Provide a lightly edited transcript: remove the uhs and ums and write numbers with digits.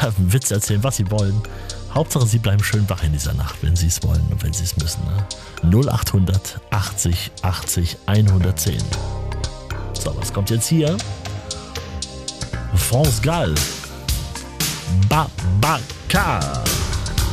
Witz erzählen, was sie wollen. Hauptsache, sie bleiben schön wach in dieser Nacht, wenn sie es wollen und wenn sie es müssen. Ne? 0800 80 80 110. So, was kommt jetzt hier? France Gall. Babacar.